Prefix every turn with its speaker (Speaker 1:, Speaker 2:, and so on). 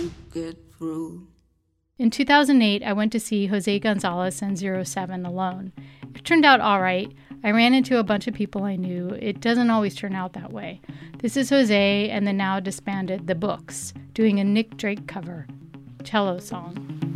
Speaker 1: get through.
Speaker 2: In 2008, I went to see Jose Gonzalez and Zero 07 alone. It turned out all right. I ran into a bunch of people I knew. It doesn't always turn out that way. This is Jose and the now disbanded The Books, doing a Nick Drake cover, Cello Song.